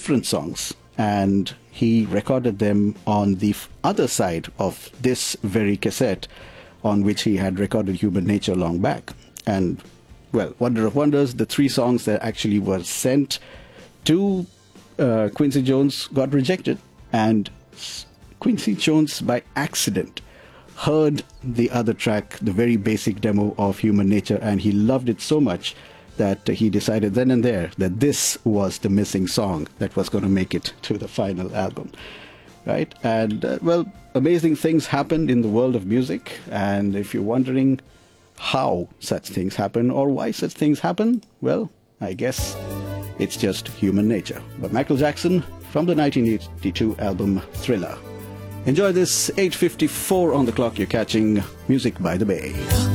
different songs, and he recorded them on the other side of this very cassette on which he had recorded Human Nature long back. And, well, wonder of wonders, the 3 songs that actually were sent to Quincy Jones got rejected, and Quincy Jones, by accident, heard the other track, the very basic demo of Human Nature, and he loved it so much that he decided then and there that this was the missing song that was going to make it to the final album, right? And, well, amazing things happened in the world of music, and if you're wondering how such things happen or why such things happen, well, I guess it's just human nature. But Michael Jackson from the 1982 album Thriller. Enjoy this 8:54 on the clock. You're catching Music by the Bay.